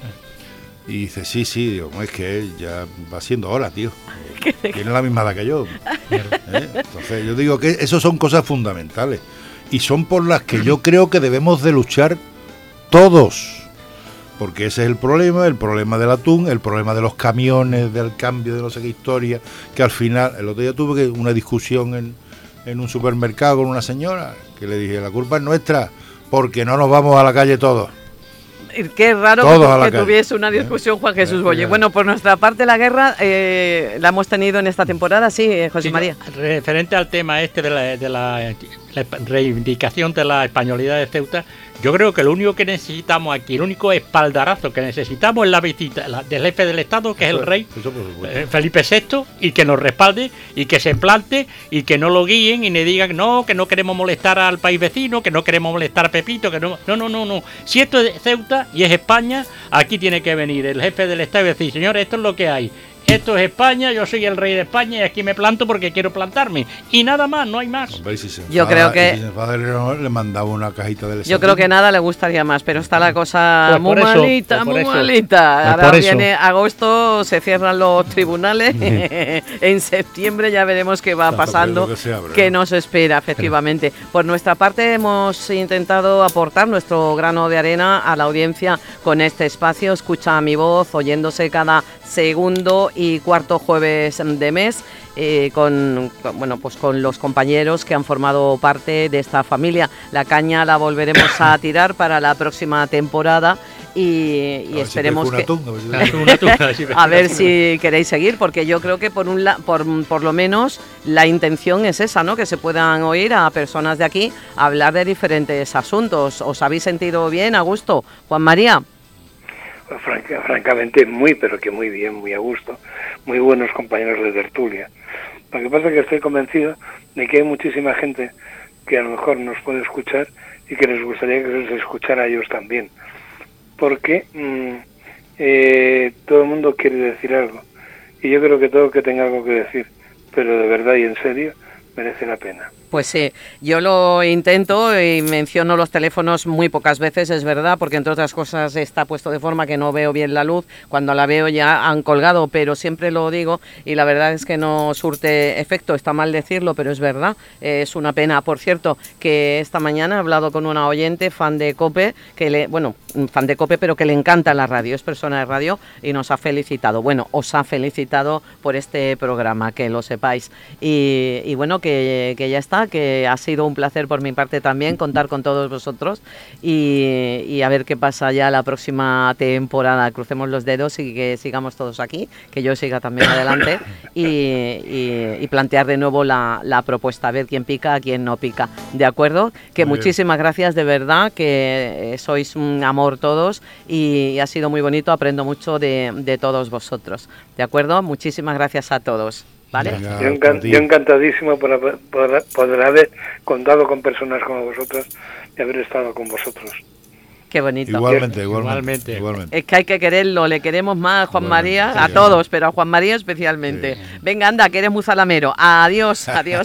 Y dice, sí, digo, es que ya va siendo hora, tío. Tiene la misma edad que yo. Entonces yo digo que eso son cosas fundamentales y son por las que yo creo que debemos de luchar todos. Porque ese es el problema del atún, el problema de los camiones, del cambio de no sé qué historia, que al final, el otro día tuve una discusión en un supermercado con una señora, que le dije, la culpa es nuestra, porque no nos vamos a la calle todos. Qué raro que tuviese una discusión Juan Jesús Boye. Bueno, por nuestra parte la guerra la hemos tenido en esta temporada, sí, José María. Referente al tema este de la reivindicación de la españolidad de Ceuta, yo creo que lo único que necesitamos aquí, el único espaldarazo que necesitamos es la visita del jefe del Estado, que es el rey Felipe VI, y que nos respalde y que se plante y que no lo guíen y le digan que no queremos molestar al país vecino, que no queremos molestar a Pepito, que no. Si esto es Ceuta y es España, aquí tiene que venir el jefe del Estado y decir, señores, esto es lo que hay. Esto es España, yo soy el rey de España y aquí me planto porque quiero plantarme. Y nada más, no hay más. Hombre, si se enfada, yo creo que le mandaba una cajita de Yo creo que nada le gustaría más, pero está la cosa muy malita. Ahora viene agosto, se cierran los tribunales. En septiembre ya veremos qué va pasando, qué nos espera, efectivamente. Por nuestra parte hemos intentado aportar nuestro grano de arena a la audiencia con este espacio. Escucha mi voz, oyéndose cada segundo y cuarto jueves de mes, con los compañeros que han formado parte de esta familia. La caña la volveremos a tirar para la próxima temporada y esperemos que a ver si queréis seguir, porque yo creo que por lo menos la intención es esa, ¿no? Que se puedan oír a personas de aquí hablar de diferentes asuntos. ¿Os habéis sentido bien, a gusto? Juan María. Francamente pero que muy bien, muy a gusto, muy buenos compañeros de tertulia. Lo que pasa es que estoy convencido de que hay muchísima gente que a lo mejor nos puede escuchar y que les gustaría que se escuchara a ellos también, porque todo el mundo quiere decir algo y yo creo que todo el que tenga algo que decir, pero de verdad y en serio, merece la pena. Pues sí, yo lo intento y menciono los teléfonos muy pocas veces, es verdad, porque entre otras cosas está puesto de forma que no veo bien la luz, cuando la veo ya han colgado, pero siempre lo digo y la verdad es que no surte efecto, está mal decirlo, pero es verdad, es una pena. Por cierto, que esta mañana he hablado con una oyente, fan de COPE, fan de COPE, pero que le encanta la radio, es persona de radio y nos ha felicitado, os ha felicitado por este programa, que lo sepáis. Y bueno, que ya está, que ha sido un placer por mi parte también contar con todos vosotros y a ver qué pasa ya la próxima temporada. Crucemos los dedos y que sigamos todos aquí, que yo siga también adelante y plantear de nuevo la propuesta, a ver quién pica, a quién no pica. ¿De acuerdo? Que muy muchísimas gracias, de verdad, que sois un amor todos y ha sido muy bonito, aprendo mucho de todos vosotros. ¿De acuerdo? Muchísimas gracias a todos. ¿Vale? Yo encantadísimo por haber contado con personas como vosotras y haber estado con vosotros. Qué bonito. Igualmente. Es que hay que quererlo, le queremos más a Juan María, a todos, pero a Juan María especialmente. Sí. Venga, anda, que eres muy zalamero. Adiós.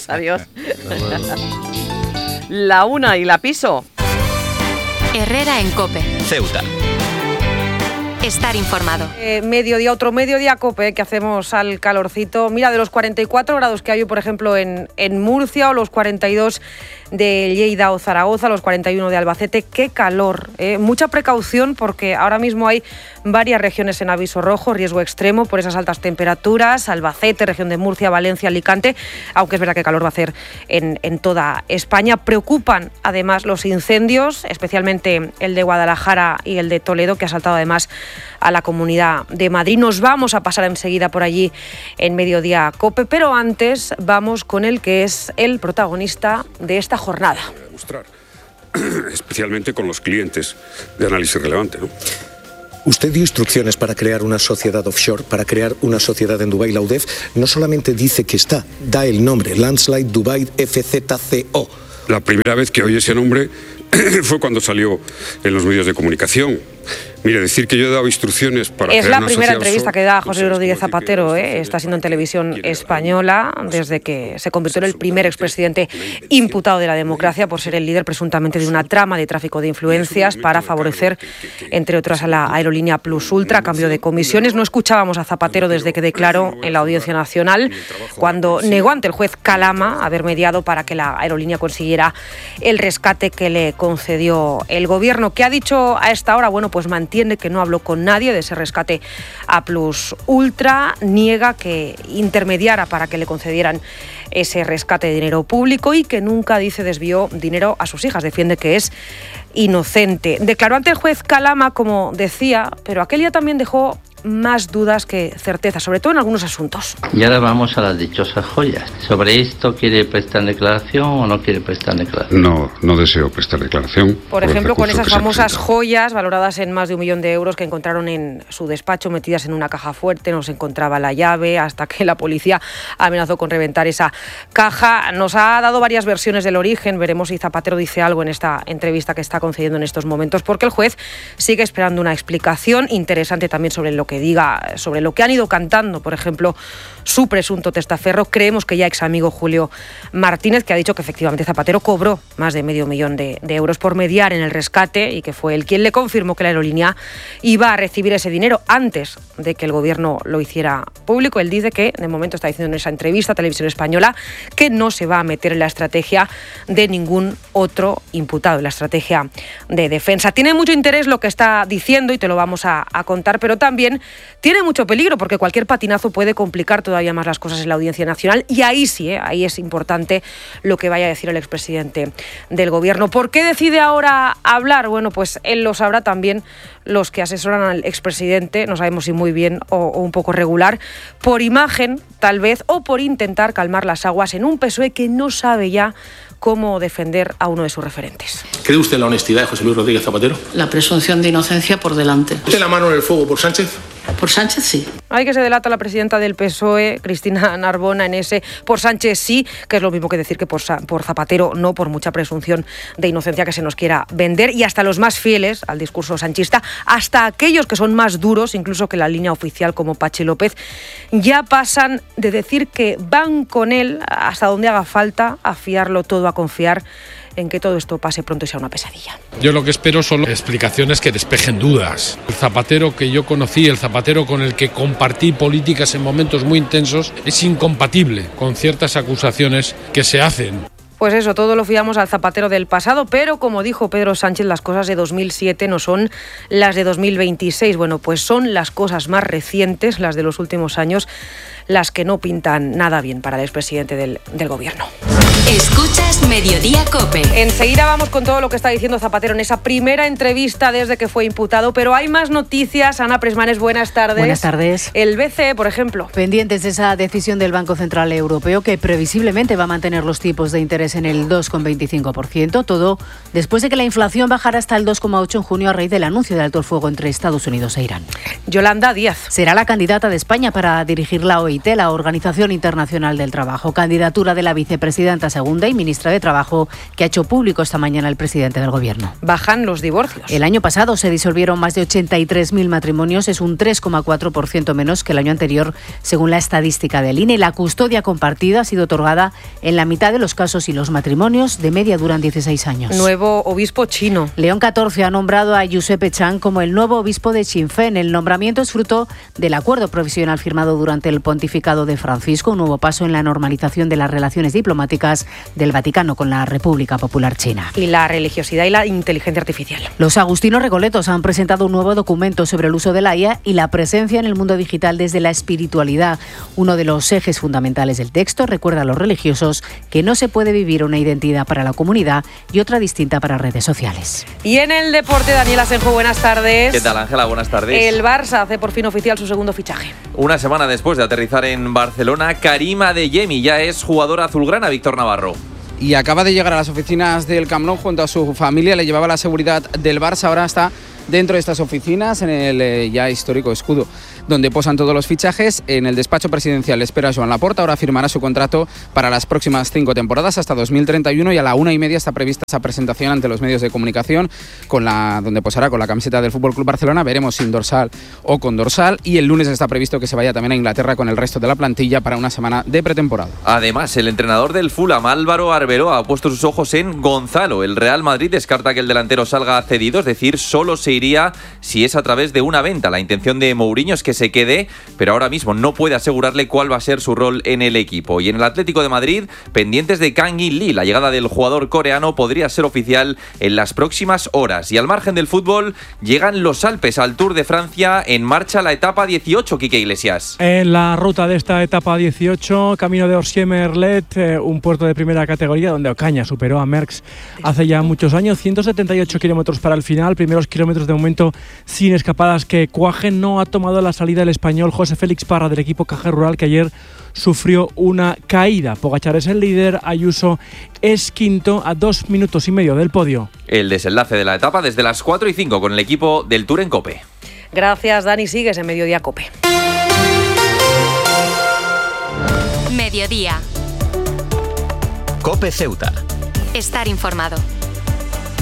La una y la piso. Herrera en COPE. Ceuta. Estar informado. Otro mediodía COPE que hacemos al calorcito. Mira, de los 44 grados que hay, por ejemplo, en Murcia, o los 42 de Lleida o Zaragoza, los 41 de Albacete. ¡Qué calor! Mucha precaución porque ahora mismo hay varias regiones en aviso rojo, riesgo extremo por esas altas temperaturas. Albacete, región de Murcia, Valencia, Alicante, aunque es verdad que calor va a hacer en toda España. Preocupan además los incendios, especialmente el de Guadalajara y el de Toledo, que ha saltado además a la Comunidad de Madrid. Nos vamos a pasar enseguida por allí en Mediodía COPE, pero antes vamos con el que es el protagonista de esta jornada. Especialmente con los clientes de análisis relevante, ¿no? Usted dio instrucciones para crear una sociedad offshore, para crear una sociedad en Dubái. La UDEF no solamente dice que está, da el nombre, Landslide Dubai FZCO. La primera vez que oí ese nombre fue cuando salió en los medios de comunicación. Mire, decir que yo he dado instrucciones para... Es la primera entrevista que da José Rodríguez Zapatero, está siendo en televisión española desde que se convirtió en el primer expresidente imputado de la democracia por ser el líder presuntamente de una trama de tráfico de influencias para favorecer, entre otras, a la aerolínea Plus Ultra a cambio de comisiones. No escuchábamos a Zapatero desde que declaró en la Audiencia Nacional, cuando negó ante el juez Calama haber mediado para que la aerolínea consiguiera el rescate que le concedió el gobierno. ¿Qué ha dicho a esta hora? Bueno, pues mantiene que no habló con nadie de ese rescate a Plus Ultra, niega que intermediara para que le concedieran ese rescate de dinero público y que nunca, dice, desvió dinero a sus hijas. Defiende que es inocente. Declaró ante el juez Calama, como decía, pero aquel día también dejó más dudas que certezas, sobre todo en algunos asuntos. Y ahora vamos a las dichosas joyas. ¿Sobre esto quiere prestar declaración o no quiere prestar declaración? No deseo prestar declaración. Por ejemplo, con esas famosas joyas valoradas en más de 1 millón de euros que encontraron en su despacho, metidas en una caja fuerte, no se encontraba la llave, hasta que la policía amenazó con reventar esa caja. Nos ha dado varias versiones del origen. Veremos si Zapatero dice algo en esta entrevista que está concediendo en estos momentos, porque el juez sigue esperando una explicación interesante también sobre lo que diga, sobre lo que han ido cantando, por ejemplo, su presunto testaferro. Creemos que ya ex amigo Julio Martínez, que ha dicho que efectivamente Zapatero cobró más de medio millón de euros por mediar en el rescate y que fue él quien le confirmó que la aerolínea iba a recibir ese dinero antes de que el gobierno lo hiciera público. Él dice que, de momento, está diciendo en esa entrevista a Televisión Española que no se va a meter en la estrategia de ningún otro imputado, en la estrategia de defensa. Tiene mucho interés lo que está diciendo y te lo vamos a contar, pero también tiene mucho peligro porque cualquier patinazo puede complicar todavía más las cosas en la Audiencia Nacional y ahí sí, ahí es importante lo que vaya a decir el expresidente del gobierno. ¿Por qué decide ahora hablar? Bueno, pues él lo sabrá, también los que asesoran al expresidente, no sabemos si muy bien o un poco regular, por imagen tal vez, o por intentar calmar las aguas en un PSOE que no sabe ya cómo defender a uno de sus referentes. ¿Cree usted en la honestidad de José Luis Rodríguez Zapatero? La presunción de inocencia por delante. ¿Usted la mano en el fuego por Sánchez? Por Sánchez sí. Hay que se delata la presidenta del PSOE, Cristina Narbona, en ese por Sánchez sí, que es lo mismo que decir que por Zapatero no, por mucha presunción de inocencia que se nos quiera vender. Y hasta los más fieles al discurso sanchista, hasta aquellos que son más duros, incluso que la línea oficial como Pachi López, ya pasan de decir que van con él hasta donde haga falta, a fiarlo todo, a confiar en que todo esto pase pronto y sea una pesadilla. Yo lo que espero son explicaciones que despejen dudas. El Zapatero que yo conocí, el Zapatero con el que compartí políticas en momentos muy intensos, es incompatible con ciertas acusaciones que se hacen. Pues eso, todo lo fiamos al Zapatero del pasado, pero como dijo Pedro Sánchez, las cosas de 2007 no son las de 2026. Bueno, pues son las cosas más recientes, las de los últimos años, las que no pintan nada bien para el expresidente del gobierno. Escuchas Mediodía COPE. Enseguida vamos con todo lo que está diciendo Zapatero en esa primera entrevista desde que fue imputado, pero hay más noticias. Ana Presmanes, buenas tardes. Buenas tardes. El BCE, por ejemplo. Pendientes de esa decisión del Banco Central Europeo que previsiblemente va a mantener los tipos de interés en el 2,25%, todo después de que la inflación bajara hasta el 2,8% en junio a raíz del anuncio del alto el fuego entre Estados Unidos e Irán. Yolanda Díaz. Será la candidata de España para dirigir la OIT, la Organización Internacional del Trabajo. Candidatura de la vicepresidenta segunda y ministra de Trabajo que ha hecho público esta mañana el presidente del Gobierno. Bajan los divorcios. El año pasado se disolvieron más de 83.000 matrimonios, es un 3,4% menos que el año anterior, según la estadística del INE. La custodia compartida ha sido otorgada en la mitad de los casos y los Los matrimonios de media duran 16 años. Nuevo obispo chino. León XIV ha nombrado a Giuseppe Chang como el nuevo obispo de Sinn Féin. El nombramiento es fruto del acuerdo provisional firmado durante el pontificado de Francisco, un nuevo paso en la normalización de las relaciones diplomáticas del Vaticano con la República Popular China. Y la religiosidad y la inteligencia artificial. Los agustinos recoletos han presentado un nuevo documento sobre el uso de la IA y la presencia en el mundo digital desde la espiritualidad. Uno de los ejes fundamentales del texto recuerda a los religiosos que no se puede vivir una identidad para la comunidad y otra distinta para redes sociales. Y en el deporte, Daniel Asenjo, buenas tardes. ¿Qué tal, Ángela? Buenas tardes. El Barça hace por fin oficial su segundo fichaje. Una semana después de aterrizar en Barcelona, Karim Adeyemi ya es jugador azulgrana, Víctor Navarro. Y acaba de llegar a las oficinas del Camp Nou junto a su familia, le llevaba la seguridad del Barça, ahora está dentro de estas oficinas, en el ya histórico escudo, donde posan todos los fichajes. En el despacho presidencial espera a Joan Laporta, ahora firmará su contrato para las próximas 5 temporadas, hasta 2031, y a la 1:30 está prevista esa presentación ante los medios de comunicación, donde posará con la camiseta del FC Barcelona, veremos sin dorsal o con dorsal, y el lunes está previsto que se vaya también a Inglaterra con el resto de la plantilla para una semana de pretemporada. Además, el entrenador del Fulham, Álvaro Arbeloa, ha puesto sus ojos en Gonzalo. El Real Madrid descarta que el delantero salga cedido, es decir, solo se iría si es a través de una venta. La intención de Mourinho es que se quede, pero ahora mismo no puede asegurarle cuál va a ser su rol en el equipo. Y en el Atlético de Madrid, pendientes de Kang In Lee. La llegada del jugador coreano podría ser oficial en las próximas horas. Y al margen del fútbol, llegan los Alpes al Tour de Francia. En marcha la etapa 18, Quique Iglesias. En la ruta de esta etapa 18, camino de Orsier-Merlet, un puerto de primera categoría donde Ocaña superó a Merckx hace ya muchos años. 178 kilómetros para el final, primeros kilómetros de momento sin escapadas que cuajen. No ha tomado la salida el español José Félix Parra del equipo Caja Rural, que ayer sufrió una caída. Pogačar es el líder, Ayuso es quinto a 2 minutos y medio del podio. El desenlace de la etapa desde las 4:05 con el equipo del Tour en COPE. Gracias, Dani. Sigues en Mediodía COPE. Mediodía. COPE Ceuta. Estar informado.